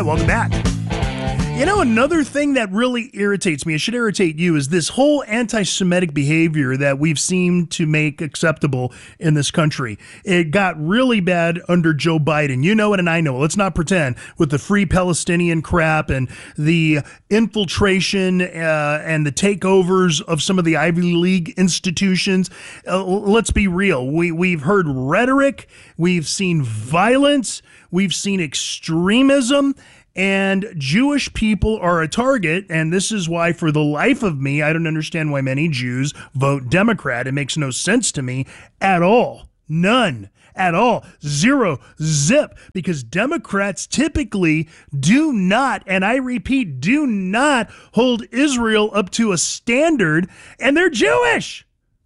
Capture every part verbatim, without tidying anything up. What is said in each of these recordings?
right, welcome back. You know, another thing that really irritates me, it should irritate you, is this whole anti-Semitic behavior that we've seemed to make acceptable in this country. It got really bad under Joe Biden. You know it and I know it. Let's not pretend, with the Free Palestinian crap and the infiltration uh, and the takeovers of some of the Ivy League institutions. Uh, let's be real. We, we've heard rhetoric. We've seen violence. We've seen extremism. And Jewish people are a target, and this is why, for the life of me, I don't understand why many Jews vote Democrat. It makes no sense to me at all. None. At all. Zero. Zip. Because Democrats typically do not, and I repeat, do not hold Israel up to a standard, and they're Jewish.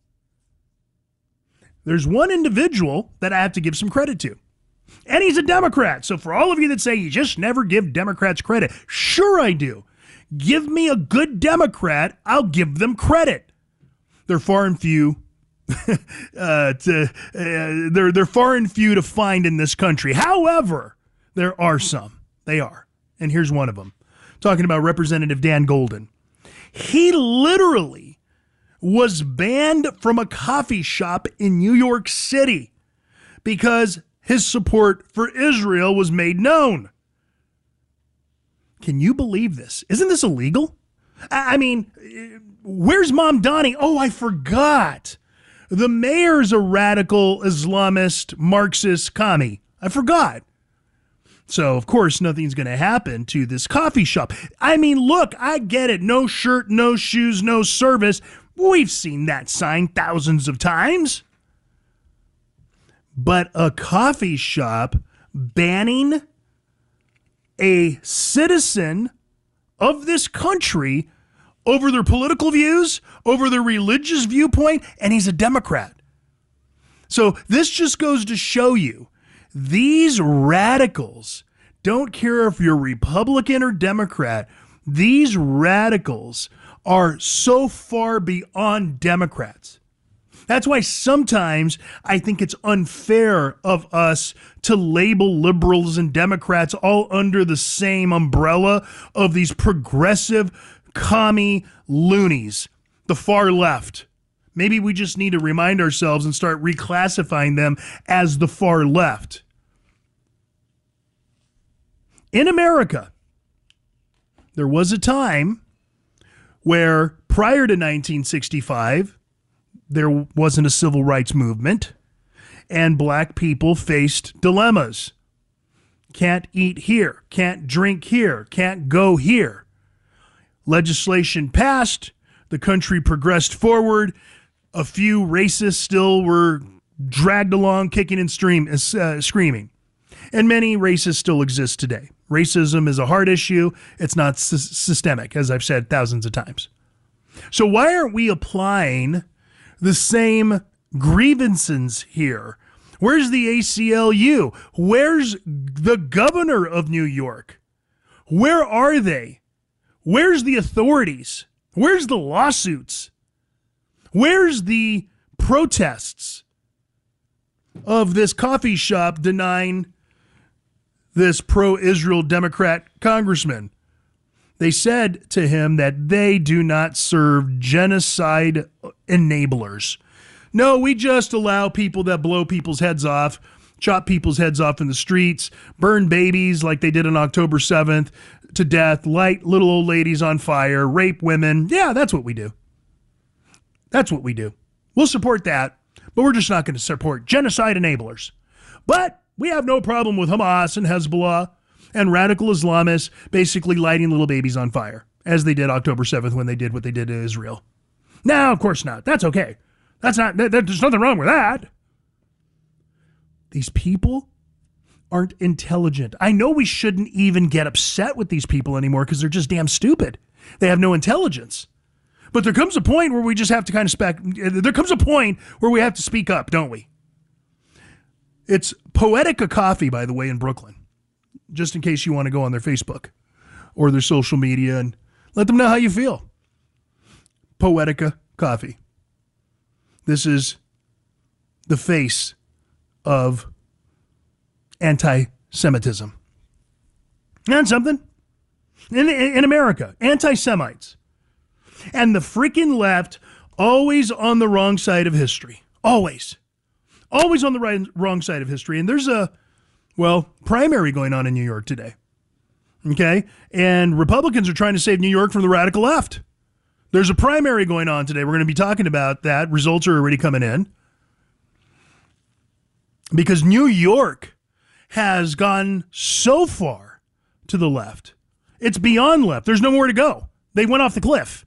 There's one individual that I have to give some credit to. And he's a Democrat. So for all of you that say you just never give Democrats credit, sure I do. Give me a good Democrat, I'll give them credit. They're far and few. uh, to, uh, they're they're far and few to find in this country. However, there are some. They are. And here's one of them. Talking about Representative Dan Golden. He literally was banned from a coffee shop in New York City because his support for Israel was made known. Can you believe this? Isn't this illegal? I mean, where's Mom Donnie? Oh, I forgot. The mayor's a radical Islamist, Marxist commie. I forgot. So, of course, nothing's going to happen to this coffee shop. I mean, look, I get it. No shirt, no shoes, no service. We've seen that sign thousands of times. But a coffee shop banning a citizen of this country over their political views, over their religious viewpoint, and he's a Democrat. So this just goes to show you, these radicals don't care if you're Republican or Democrat. These radicals are so far beyond Democrats. That's why sometimes I think it's unfair of us to label liberals and Democrats all under the same umbrella of these progressive commie loonies, the far left. Maybe we just need to remind ourselves and start reclassifying them as the far left. In America, there was a time where prior to nineteen sixty-five, there wasn't a civil rights movement, and black people faced dilemmas. Can't eat here, can't drink here, can't go here. Legislation passed, the country progressed forward, a few racists still were dragged along, kicking and stream, uh, screaming. And many racists still exist today. Racism is a hard issue. It's not sy- systemic, as I've said thousands of times. So why aren't we applying the same grievances here? Where's the A C L U? Where's the governor of New York? Where are they? Where's the authorities? Where's the lawsuits? Where's the protests of this coffee shop denying this pro-Israel Democrat congressman? They said to him that they do not serve genocide enablers. No, we just allow people that blow people's heads off, chop people's heads off in the streets, burn babies like they did on October seventh to death, light little old ladies on fire, rape women. Yeah, that's what we do. That's what we do. We'll support that, but we're just not going to support genocide enablers. But we have no problem with Hamas and Hezbollah and radical Islamists basically lighting little babies on fire, as they did October seventh when they did what they did to Israel. No, of course not. That's okay. That's not, that, there's nothing wrong with that. These people aren't intelligent. I know we shouldn't even get upset with these people anymore because they're just damn stupid. They have no intelligence. But there comes a point where we just have to kind of spec, there comes a point where we have to speak up, don't we? It's Poetica Coffee, by the way, in Brooklyn. Just in case you want to go on their Facebook or their social media and let them know how you feel. Poetica Coffee. This is the face of anti-Semitism. And something? In, in America, anti-Semites. And the freaking left, always on the wrong side of history. Always. Always on the right, wrong side of history. And there's a, well, primary going on in New York today. Okay? And Republicans are trying to save New York from the radical left. There's a primary going on today. We're going to be talking about that. Results are already coming in. Because New York has gone so far to the left. It's beyond left. There's nowhere to go. They went off the cliff.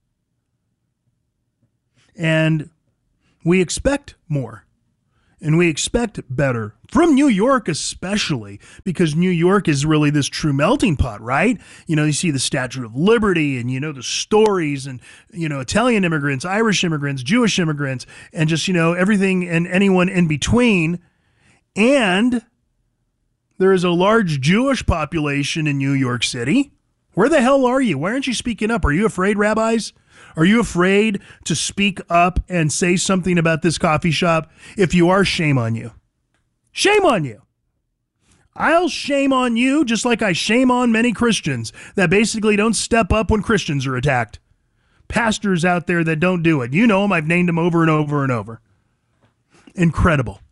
And we expect more. And we expect better from New York, especially because New York is really this true melting pot, right? You know, you see the Statue of Liberty and, you know, the stories and, you know, Italian immigrants, Irish immigrants, Jewish immigrants, and just, you know, everything and anyone in between. And there is a large Jewish population in New York City. Where the hell are you? Why aren't you speaking up? Are you afraid, rabbis? Are you afraid to speak up and say something about this coffee shop? If you are, shame on you. Shame on you. I'll shame on you just like I shame on many Christians that basically don't step up when Christians are attacked. Pastors out there that don't do it. You know them. I've named them over and over and over. Incredible.